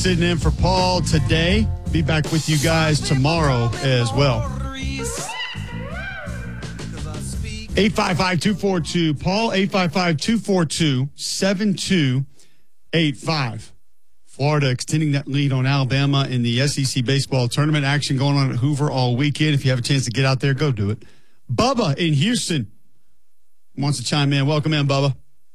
sitting in for Paul today. Be back with you guys tomorrow as well. 855-242 Paul, 855-242-7285. Florida extending that lead on Alabama in the SEC baseball tournament. Action going on at Hoover all weekend. If you have a chance to get out there, go do it. Bubba in Houston wants to chime in. Welcome in, Bubba.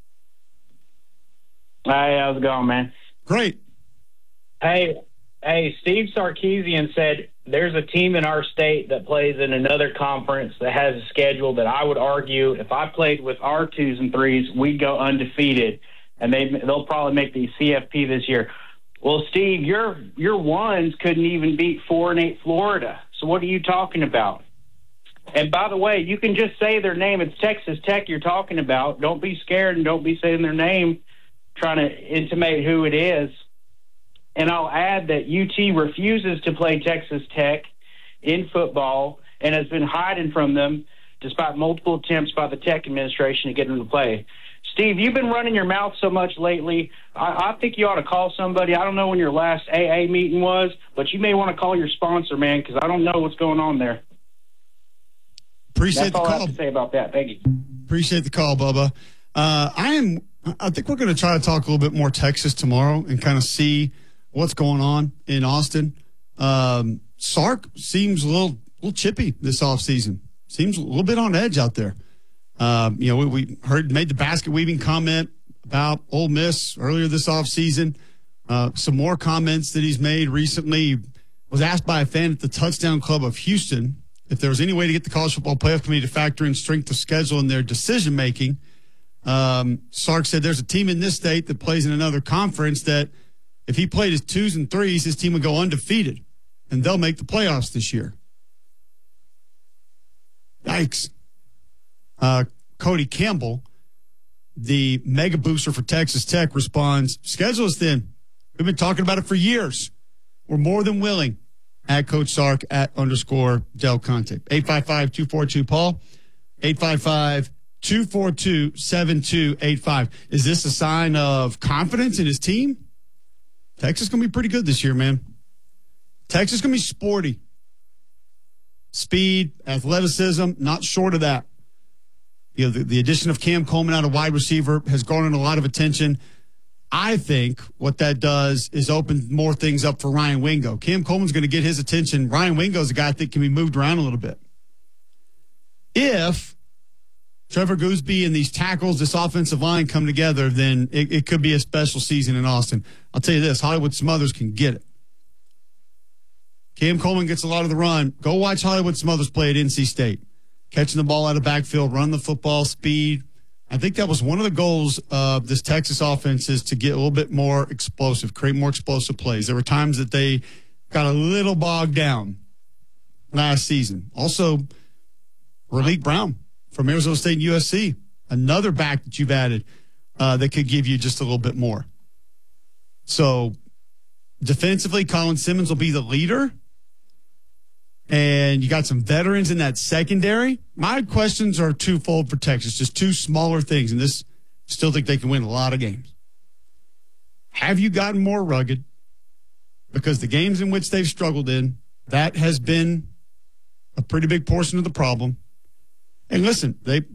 Hey, how's it going, man? Great. Hey, Steve Sarkisian said there's a team in our state that plays in another conference that has a schedule that I would argue if I played with our 2s and 3s, we'd go undefeated, and they'll probably make the CFP this year. Well, Steve, your 1s couldn't even beat 4-8 Florida. So what are you talking about? And by the way, you can just say their name. It's Texas Tech you're talking about. Don't be scared and don't be saying their name, trying to intimate who it is. And I'll add that UT refuses to play Texas Tech in football and has been hiding from them despite multiple attempts by the Tech administration to get them to play. Steve, you've been running your mouth so much lately. I think you ought to call somebody. I don't know when your last AA meeting was, but you may want to call your sponsor, man, because I don't know what's going on there. Appreciate That's all the call. I have to say about that. Thank you. Appreciate the call, Bubba. I think we're going to try to talk a little bit more Texas tomorrow and kind of see what's going on in Austin. Sark seems a little chippy this offseason. Seems a little bit on edge out there. We made the basket weaving comment about Ole Miss earlier this offseason. Some more comments that he's made recently. He was asked by a fan at the Touchdown Club of Houston if there was any way to get the College Football Playoff Committee to factor in strength of schedule in their decision-making. Sark said there's a team in this state that plays in another conference that if he played his 2s and 3s, his team would go undefeated, and they'll make the playoffs this year. Yikes. Cody Campbell, the mega booster for Texas Tech, responds, schedule is thin. We've been talking about it for years. We're more than willing. At Coach Sark, at _Del Conte. 855-242-PAUL, 855-242-7285. Is this a sign of confidence in his team? Texas is going to be pretty good this year, man. Texas is going to be sporty. Speed, athleticism, not short of that. The addition of Cam Coleman out of wide receiver has garnered a lot of attention. I think what that does is open more things up for Ryan Wingo. Cam Coleman's going to get his attention. Ryan Wingo's a guy that can be moved around a little bit. If Trevor Gooseby and these tackles, this offensive line come together, then it could be a special season in Austin. I'll tell you this, Hollywood Smothers can get it. Cam Coleman gets a lot of the run. Go watch Hollywood Smothers play at NC State. Catching the ball out of backfield, run the football, speed. I think that was one of the goals of this Texas offense is to get a little bit more explosive, create more explosive plays. There were times that they got a little bogged down last season. Also, Raleek Brown from Arizona State and USC, another back that you've added that could give you just a little bit more. So defensively, Colin Simmons will be the leader. And you got some veterans in that secondary. My questions are twofold for Texas, just two smaller things. And this, still think they can win a lot of games. Have you gotten more rugged? Because the games in which they've struggled in, that has been a pretty big portion of the problem. And listen, they